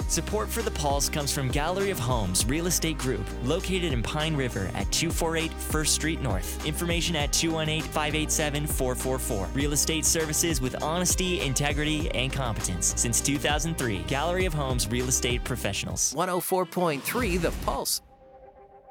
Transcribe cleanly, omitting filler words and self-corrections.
Support for the Pulse comes from Gallery of Homes Real Estate Group, located in Pine River at 248 First Street North. Information at 218-587-4444. Real estate services with honesty, integrity, and competence. Since 2003, Gallery of Homes Real Estate Professionals. 104.3 The Pulse.